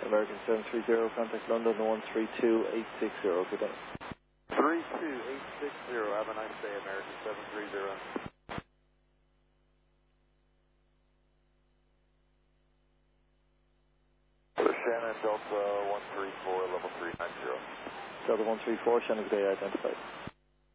American 730, contact London 132860. Good day. 32860, have a nice day, American 730. Shannon Delta 134, level 390. Delta 134, Shannon, good day, identified.